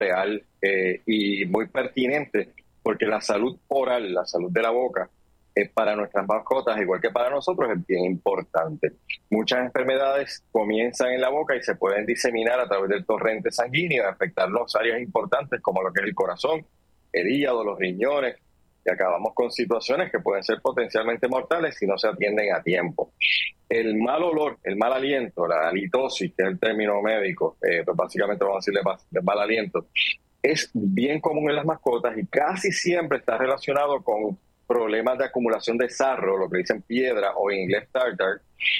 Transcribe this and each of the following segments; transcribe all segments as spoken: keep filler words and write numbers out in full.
real eh, y muy pertinente, porque la salud oral, la salud de la boca, eh, para nuestras mascotas, igual que para nosotros, es bien importante. Muchas enfermedades comienzan en la boca y se pueden diseminar a través del torrente sanguíneo, afectar las áreas importantes como lo que es el corazón, el hígado, los riñones, y acabamos con situaciones que pueden ser potencialmente mortales si no se atienden a tiempo. El mal olor, el mal aliento, la halitosis, que es el término médico, eh, pues básicamente vamos a decirle de mal aliento, es bien común en las mascotas y casi siempre está relacionado con problemas de acumulación de sarro, lo que dicen piedra o en inglés tartar,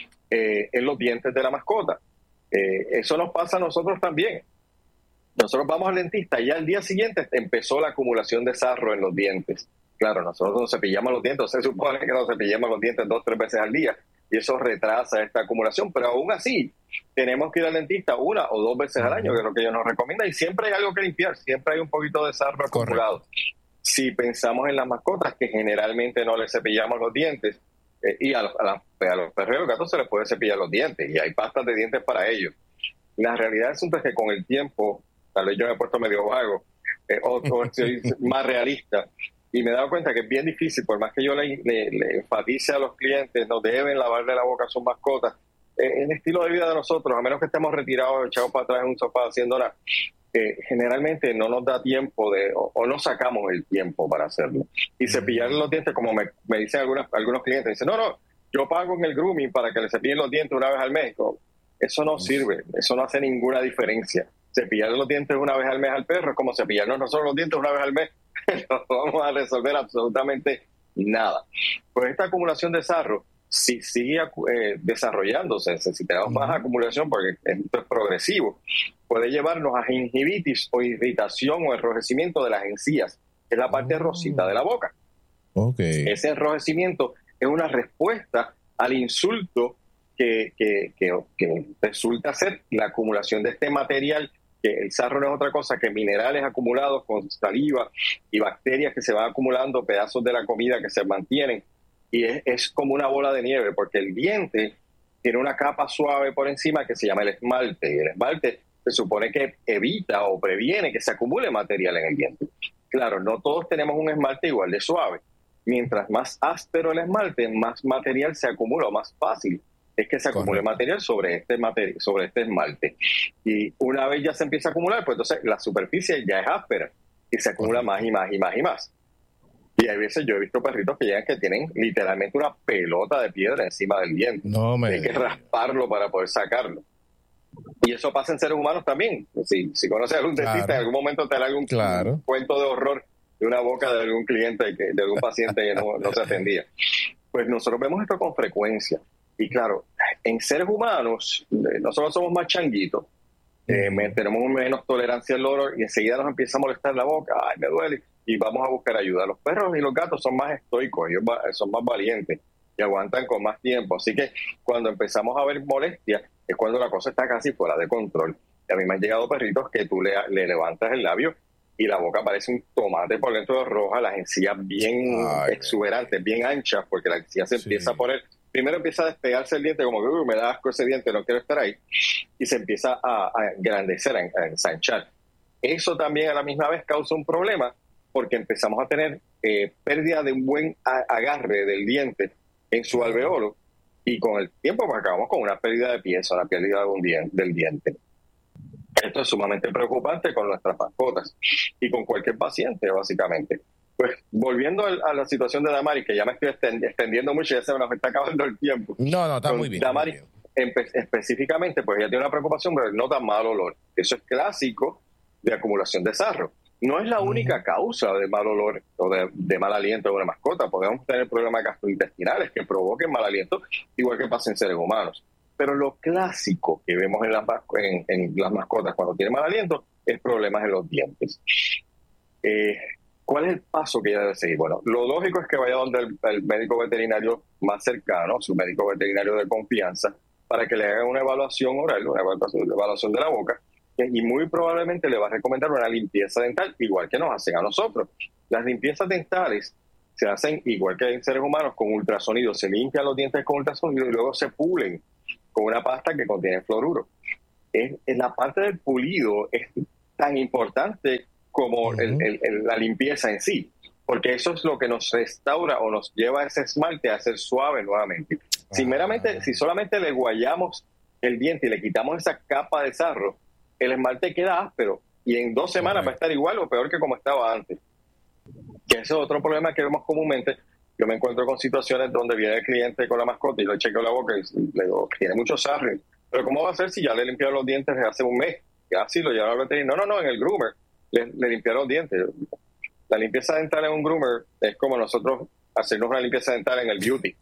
eh, en los dientes de la mascota. Eh, eso nos pasa a nosotros también. Nosotros vamos al dentista y ya al día siguiente empezó la acumulación de sarro en los dientes. Claro, nosotros nos cepillamos los dientes, se supone que nos cepillamos los dientes dos o tres veces al día y eso retrasa esta acumulación, pero aún así tenemos que ir al dentista una o dos veces al año, que es lo que ellos nos recomiendan, y siempre hay algo que limpiar, siempre hay un poquito de sarro acumulado. Correcto. Si pensamos en las mascotas, que generalmente no les cepillamos los dientes, eh, y a los, a, la, a los perros y a los gatos se les puede cepillar los dientes, y hay pastas de dientes para ellos. La realidad es que con el tiempo, tal vez yo me he puesto medio vago, eh, o, o soy más realista, y me he dado cuenta que es bien difícil, por más que yo le, le, le enfatice a los clientes, no deben lavarle la boca a sus mascotas, eh, el estilo de vida de nosotros, a menos que estemos retirados, echados para atrás en un sofá haciendo nada, Eh, generalmente no nos da tiempo de o, o no sacamos el tiempo para hacerlo. Y cepillar los dientes, como me, me dicen algunas, algunos clientes, dicen, no, no, yo pago en el grooming para que le cepillen los dientes una vez al mes. Eso no sirve, eso no hace ninguna diferencia. Cepillar los dientes una vez al mes al perro es como cepillarnos nosotros los dientes una vez al mes. No vamos a resolver absolutamente nada. Pues esta acumulación de sarro, si sigue eh, desarrollándose, si tenemos más acumulación, porque esto es progresivo, puede llevarnos a gingivitis o irritación o enrojecimiento de las encías, que es la parte oh. rosita de la boca. Okay. Ese enrojecimiento es una respuesta al insulto que, que, que, que resulta ser la acumulación de este material, que el sarro no es otra cosa que minerales acumulados con saliva y bacterias que se van acumulando, pedazos de la comida que se mantienen, y es, es como una bola de nieve, porque el diente tiene una capa suave por encima que se llama el esmalte, y el esmalte se supone que evita o previene que se acumule material en el diente. Claro, no todos tenemos un esmalte igual de suave. Mientras más áspero el esmalte, más material se acumula, o más fácil es que se acumule Correcto. material sobre este material, sobre este esmalte. Y una vez ya se empieza a acumular, pues entonces la superficie ya es áspera y se acumula Correcto. más y más y más y más. Y hay veces yo he visto perritos que llegan que tienen literalmente una pelota de piedra encima del diente. No me Hay que rasparlo para poder sacarlo. Y eso pasa en seres humanos también. Si, si conoces a algún claro. dentista, en algún momento te hará algún claro. cuento de horror de una boca de algún cliente, que, de algún paciente que no, no se atendía. Pues nosotros vemos esto con frecuencia. Y claro, en seres humanos, nosotros somos más changuitos, eh, mm. tenemos menos tolerancia al olor y enseguida nos empieza a molestar la boca, ay, me duele, y vamos a buscar ayuda. Los perros y los gatos son más estoicos, ellos son más valientes y aguantan con más tiempo. Así que cuando empezamos a ver molestias, es cuando la cosa está casi fuera de control. Y a mí me han llegado perritos que tú le, le levantas el labio y la boca parece un tomate por dentro de roja, las encías bien Ay, exuberantes, bien anchas, porque la encía se sí. empieza a poner, primero empieza a despegarse el diente, como que uh, me da asco ese diente, no quiero estar ahí, y se empieza a, a engrandecer, a, a ensanchar. Eso también a la misma vez causa un problema, porque empezamos a tener eh, pérdida de un buen a, agarre del diente en su alveolo, y con el tiempo pues, acabamos con una pérdida de pieza, una pérdida de un diente, del diente. Esto es sumamente preocupante con nuestras mascotas y con cualquier paciente, básicamente. Pues volviendo a la situación de Damaris, que ya me estoy extendiendo mucho y ya se nos está acabando el tiempo. No, no, está con muy bien. Damaris, muy bien. Específicamente, pues ella tiene una preocupación, pero no tan mal olor. Eso es clásico de acumulación de sarro. No es la única uh-huh. causa de mal olor o de, de mal aliento de una mascota. Podemos tener problemas gastrointestinales que provoquen mal aliento, igual que pasa en seres humanos. Pero lo clásico que vemos en las, en, en las mascotas cuando tienen mal aliento es problemas en los dientes. Eh, ¿Cuál es el paso que ella debe seguir? Bueno, lo lógico es que vaya donde el, el médico veterinario más cercano, su médico veterinario de confianza, para que le haga una evaluación oral, una evaluación, una evaluación de la boca, y muy probablemente le va a recomendar una limpieza dental, igual que nos hacen a nosotros. Las limpiezas dentales se hacen igual que en seres humanos con ultrasonido. Se limpian los dientes con ultrasonido y luego se pulen con una pasta que contiene fluoruro. Es, es la parte del pulido es tan importante como uh-huh. el, el, el, la limpieza en sí, porque eso es lo que nos restaura o nos lleva a ese esmalte a ser suave nuevamente. Uh-huh. Si meramente, si solamente le guayamos el diente y le quitamos esa capa de sarro, el esmalte queda áspero y en dos semanas uh-huh. va a estar igual o peor que como estaba antes. Que ese es otro problema que vemos comúnmente. Yo me encuentro con situaciones donde viene el cliente con la mascota y le chequeo la boca y le digo, tiene mucho sarro. Pero ¿cómo va a ser si ya le limpiaron los dientes desde hace un mes? Ya sí lo llevaron al veterinario. No, no, no, en el groomer le, le limpiaron los dientes. La limpieza dental en un groomer es como nosotros hacernos una limpieza dental en el beauty.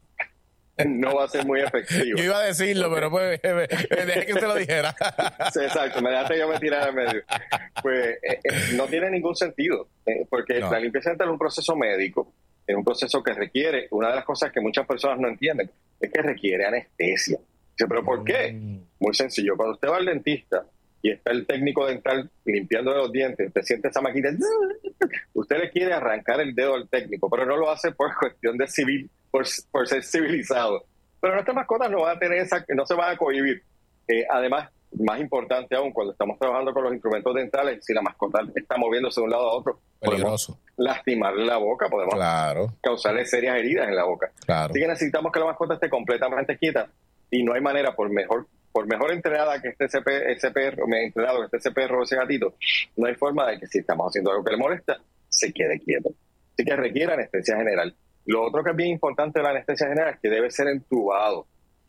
No va a ser muy efectivo. Yo iba a decirlo, pero pues dejé que usted lo dijera. Sí, exacto, me dejaste yo me tirar al medio. Pues eh, eh, no tiene ningún sentido, eh, porque no. La limpieza dental es un proceso médico, es un proceso que requiere, una de las cosas que muchas personas no entienden, es que requiere anestesia. Dice, ¿pero por qué? Mm. Muy sencillo, cuando usted va al dentista y está el técnico dental limpiando los dientes, usted siente esa maquinita, usted le quiere arrancar el dedo al técnico, pero no lo hace por cuestión de civil, por, por ser civilizado. Pero nuestras mascotas no van a tener esa, no se van a cohibir. Eh, además, más importante aún, cuando estamos trabajando con los instrumentos dentales, si la mascota está moviéndose de un lado a otro, peligroso, podemos lastimarle la boca, podemos claro. causarle serias heridas en la boca. Claro. Así que necesitamos que la mascota esté completamente quieta y no hay manera, por mejor por mejor entrenada que esté ese, pe- ese perro, me entrenado que esté ese perro o ese gatito, no hay forma de que si estamos haciendo algo que le molesta, se quede quieto. Así que requiere anestesia general. Lo otro que es bien importante de la anestesia general es que debe ser entubado.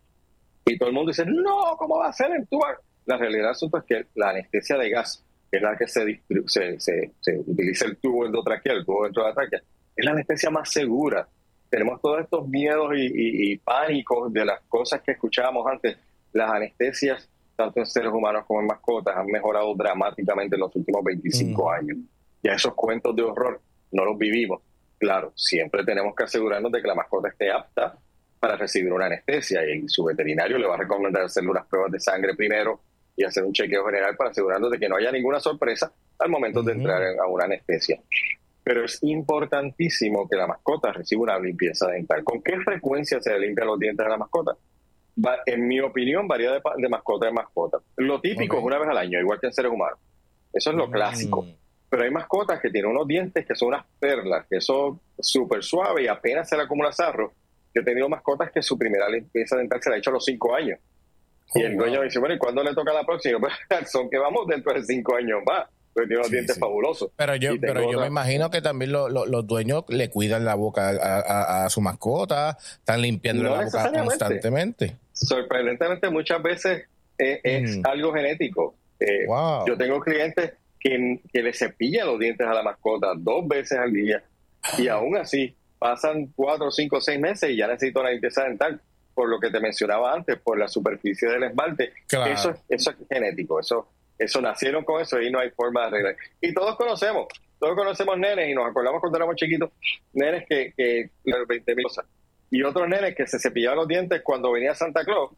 Y todo el mundo dice, no, ¿cómo va a ser entubado? La realidad del asunto es que la anestesia de gas, que es la que se, distribu- se, se, se utiliza el tubo endotraqueal, el tubo dentro de la tráquea, es la anestesia más segura. Tenemos todos estos miedos y, y, y pánicos de las cosas que escuchábamos antes. Las anestesias, tanto en seres humanos como en mascotas, han mejorado dramáticamente en los últimos veinticinco mm. años. Ya esos cuentos de horror no los vivimos. Claro, siempre tenemos que asegurarnos de que la mascota esté apta para recibir una anestesia y su veterinario le va a recomendar hacerle unas pruebas de sangre primero y hacer un chequeo general para asegurarnos de que no haya ninguna sorpresa al momento mm. de entrar a una anestesia. Pero es importantísimo que la mascota reciba una limpieza dental. ¿Con qué frecuencia se le limpian los dientes a la mascota? Va, en mi opinión, varía de, de mascota a mascota. Lo típico okay. es una vez al año, igual que en seres humanos. Eso es lo mm. clásico. Pero hay mascotas que tienen unos dientes que son unas perlas, que son súper suaves y apenas se le acumula sarro. Yo he tenido mascotas que su primera limpieza dental se la ha hecho a los cinco años. Oh, y el dueño wow. dice, bueno, ¿y cuándo le toca la próxima? Pues son que vamos dentro de cinco años más. Pero tiene unos sí, dientes sí. fabulosos. Pero yo pero yo otra... me imagino que también lo, lo, los dueños le cuidan la boca a, a, a su mascota, están limpiando no la boca constantemente. Sorprendentemente muchas veces eh, es mm. algo genético. Eh, wow. Yo tengo clientes que, que le cepillan los dientes a la mascota dos veces al día y aún así pasan cuatro, cinco, seis meses y ya necesito una limpieza dental. Por lo que te mencionaba antes, por la superficie del esmalte. Claro. Eso, eso es genético, eso Eso nacieron con eso y no hay forma de arreglar. Y todos conocemos, todos conocemos nenes y nos acordamos cuando éramos chiquitos, nenes que, que veinte mil cosas. Y otros nenes que se cepillaban los dientes cuando venía Santa Claus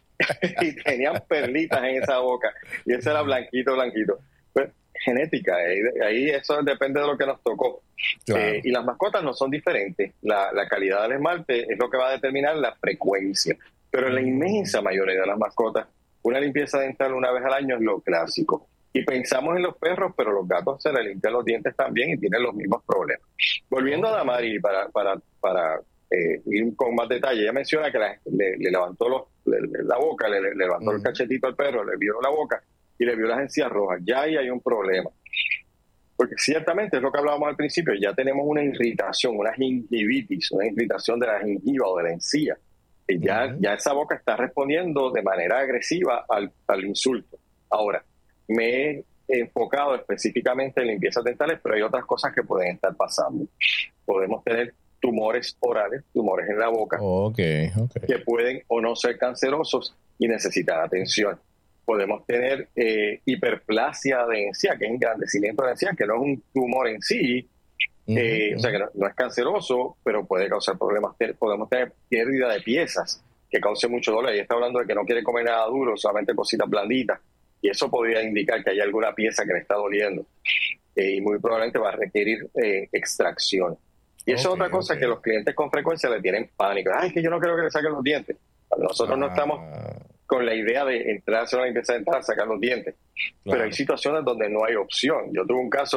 y tenían perlitas en esa boca. Y ese era blanquito, blanquito. Pues genética, ahí, ahí eso depende de lo que nos tocó. Claro. Eh, y las mascotas no son diferentes. La, la calidad del esmalte es lo que va a determinar la frecuencia. Pero en la inmensa mayoría de las mascotas, una limpieza dental una vez al año es lo clásico. Y pensamos en los perros, pero los gatos se les limpian los dientes también y tienen los mismos problemas. Volviendo a Damari, para, para, para eh, ir con más detalle, ella menciona que la, le, le levantó los, le, la boca, le, le levantó mm. el cachetito al perro, le vio la boca y le vio las encías rojas. Ya ahí hay un problema. Porque ciertamente es lo que hablábamos al principio, ya tenemos una irritación, una gingivitis, una irritación de la gengiva o de la encía. Y ya, uh-huh. ya esa boca está respondiendo de manera agresiva al, al insulto. Ahora, me he enfocado específicamente en limpiezas dentales, pero hay otras cosas que pueden estar pasando. Podemos tener tumores orales, tumores en la boca, okay, okay. que pueden o no ser cancerosos y necesitan atención. Podemos tener eh, hiperplasia de encía, que es engrandecimiento de encía, que no es un tumor en sí, Uh-huh. Eh, o sea que no, no es canceroso, pero puede causar problemas. Podemos tener pérdida de piezas que cause mucho dolor. Y está hablando de que no quiere comer nada duro, solamente cositas blanditas. Y eso podría indicar que hay alguna pieza que le está doliendo. Eh, y muy probablemente va a requerir eh, extracción. Y eso okay, es otra cosa okay. que los clientes con frecuencia le tienen pánico. Ay, es que yo no quiero que le saquen los dientes. Cuando nosotros ah. no estamos con la idea de entrar a hacer una limpieza dental, sacar los dientes. Claro. Pero hay situaciones donde no hay opción. Yo tuve un caso